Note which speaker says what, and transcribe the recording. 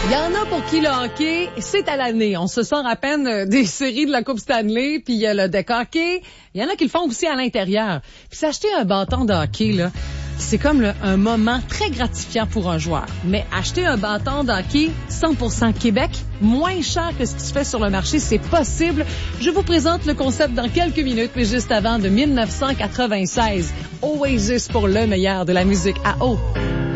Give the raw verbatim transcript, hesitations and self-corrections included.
Speaker 1: Il y en a pour qui le hockey, c'est à l'année. On se sort à peine des séries de la Coupe Stanley, puis il y a le deck hockey. Il y en a qui le font aussi à l'intérieur. Puis s'acheter un bâton de hockey, là, c'est comme le, un moment très gratifiant pour un joueur. Mais acheter un bâton de hockey cent pour cent Québec, moins cher que ce qui se fait sur le marché, c'est possible. Je vous présente le concept dans quelques minutes, mais juste avant de dix-neuf cent quatre-vingt-seize. Oasis pour le meilleur de la musique à eau.